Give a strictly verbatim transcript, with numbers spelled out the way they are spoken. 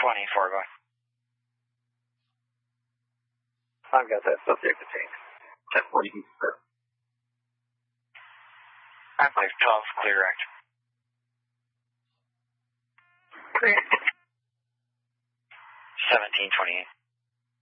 twenty, foregoing. I've got that subject detained. ten forty. I believe twelve, clear direct. Clear. seventeen twenty-eight.